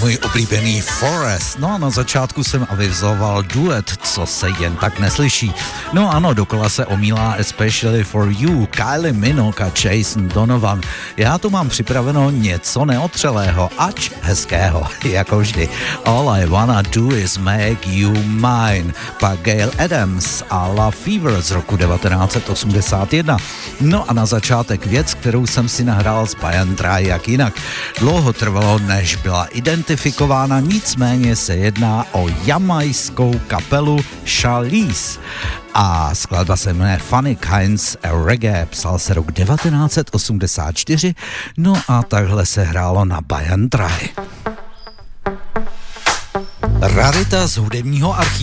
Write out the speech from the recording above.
můj oblíbený Forest. No a na začátku jsem avizoval duet, co se jen tak neslyší. No ano, dokola se omílá Especially for You, Kylie Minogue a Jason Donovan. Já tu mám připraveno něco neotřelého, ač hezkého, jako vždy. All I Wanna Do Is Make You Mine, pak Gail Adams a La Fever z roku 1981. No a na začátek věc, kterou jsem si nahrál z Band Try, jak jinak. Dlouho trvalo, než byla identifikována, nicméně se jedná o jamajskou kapelu Chalice. A skladba se jmenuje Funny Kinds Reggae, psal se rok 1984, no a takhle se hrálo na Band Try. Rarita z hudebního archívu.